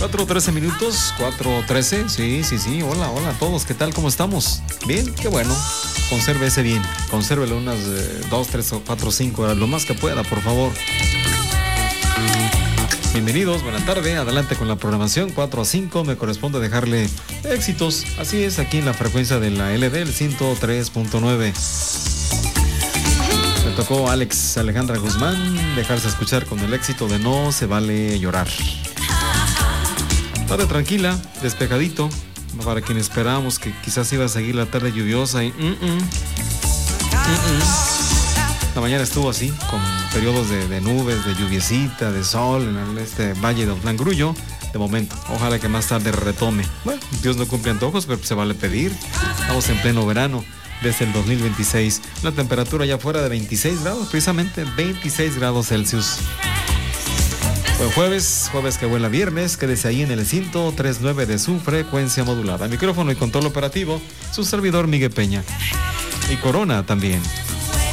4:13 minutos, 4:13, sí, hola a todos, ¿qué tal? ¿Cómo estamos? Bien, qué bueno, consérvese bien, consérvelo unas 2, 3 o 4, 5 horas, lo más que pueda, por favor. Bienvenidos, buena tarde, adelante con la programación, 4 a 5, me corresponde dejarle éxitos, así es, aquí en la frecuencia de la LD, el 103.9. Me tocó Alejandra Guzmán dejarse escuchar con el éxito de No se vale llorar. Tarde tranquila, despejadito, para quien esperábamos que quizás iba a seguir la tarde lluviosa y La mañana estuvo así, con periodos de nubes, de lluviecita, de sol en este valle de Otlán-Grullo. De momento, ojalá que más tarde retome. Bueno, Dios no cumple antojos, pero se vale pedir. Estamos en pleno verano desde el 2026. La temperatura ya fuera de 26 grados, precisamente 26 grados Celsius. Buen jueves que vuela viernes, quédese ahí en el 103.9 de su frecuencia modulada. Micrófono y control operativo, su servidor Miguel Peña. Y Corona también.